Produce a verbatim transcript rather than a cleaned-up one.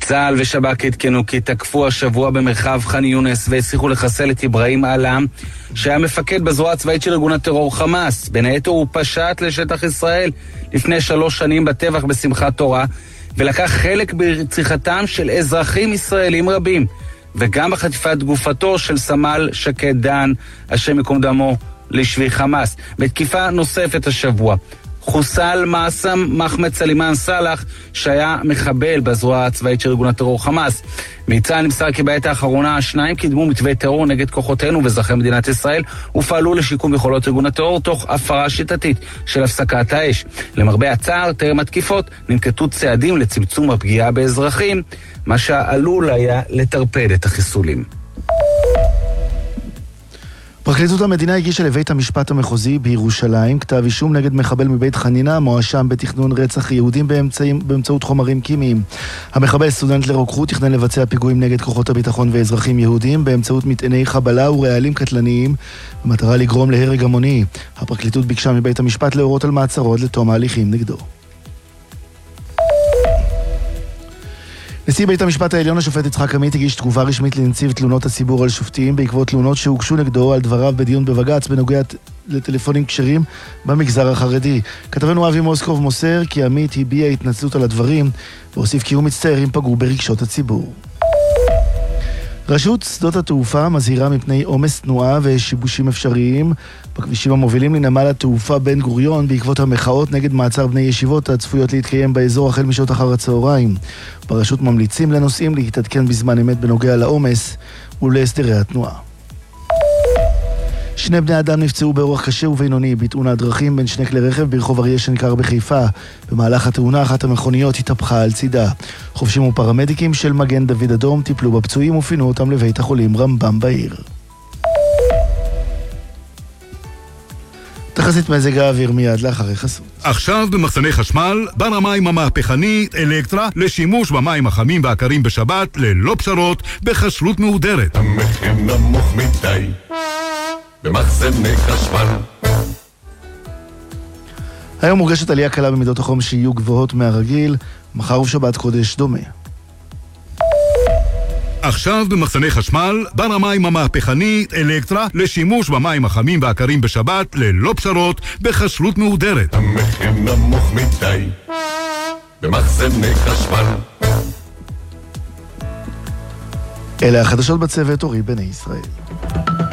צה"ל ושב"כ עדכנו כי תקפו השבוע במרחב ח'אן יונס והצליחו לחסל את אברהים עלם, שהיה מפקד בזרוע הצבאית של ארגון הטרור חמאס. בין היתר הוא פשט לשטח ישראל לפני שלוש שנים בטבח בשמחת תורה, ולקח חלק ברציחתם של אזרחים ישראלים רבים, וגם בחטיפת גופתו של סמל שקד דן, השם יקום דמו, לשבי חמאס. בתקיפה נוספת השבוע חוסל מאסם מחמד סלימן סלח, שהיה מחבל בזרוע הצבאית של ארגון הטרור חמאס. מצה"ל נמסר כי בעת האחרונה השניים קידמו מתווה טרור נגד כוחותינו ואזרחי מדינת ישראל ופעלו לשיקום יכולות ארגון הטרור תוך הפרה שיטתית של הפסקת האש. למרבה הצער, טרם התקיפות ננקטו צעדים לצמצום הפגיעה באזרחים, מה שעלול היה לטרפד את החיסולים. פרקליטות המדינה הגישה לבית המשפט המחוזי בירושלים כתב אישום נגד מחבל מבית חנינה מואשם בתכנון רצח יהודים באמצעים, באמצעות חומרים כימיים. המחבל, סטודנט לרוקחות, תכנן לבצע פיגועים נגד כוחות הביטחון ואזרחים יהודים באמצעות מטעני חבלה ורעלים קטלניים במטרה לגרום להרג המוני. הפרקליטות ביקשה מבית המשפט להורות על מעצרו עד לתום ההליכים נגדו. נשיא בית המשפט העליון השופט יצחק עמית הגיש תגובה רשמית לנציב תלונות הציבור על שופטים בעקבות תלונות שהוגשו נגדו על דבריו בדיון בבג"ץ בנוגע לטלפונים כשרים במגזר החרדי. כתבנו אבי מוסקוב מוסר כי עמית הביע התנצלות על הדברים והוסיף כי הוא מצטער אם פגעו ברגשות הציבור. רשות שדות התעופה מזהירה מפני עומס תנועה ושיבושים אפשריים בכבישים המובילים לנמל התעופה בן גוריון בעקבות המחאות נגד מעצר בני ישיבות הצפויות להתקיים באזור החל משעות אחר הצהריים. ברשות ממליצים לנוסעים להתעדכן בזמן אמת בנוגע לעומס ולהסדרי התנועה. שני בני אדם נפצעו באורח קשה ובינוני בתאונת דרכים בין שני כלי רכב ברחוב אריה שנקר בחיפה. במהלך התאונה אחת המכוניות התהפכה על צידה. חובשים ופרמדיקים של מגן דוד אדום טיפלו בפצועים ופינו אותם לבית החולים רמב"ם בעיר. תחזית מזג האוויר מיד לאחרי חסות. עכשיו במחסני חשמל, בר המים המהפכני אלקטרה לשימוש במים החמים והקרים בשבת ללא פשרות בחשלות מהודרת. המחיר נמוך מדי במחסני חשמל. היום מורגשת עלייה קלה במידות החום שיהיו גבוהות מהרגיל, מחר ובשבת קודש דומה. עכשיו במחסני חשמל, בר המים המהפכני אלקטרה לשימוש במים החמים והקרים בשבת ללא פשרות בחשלות מהודרת. המחיר נמוך מדי במחסני חשמל. אלה החדשות בצוות אורי בני ישראל.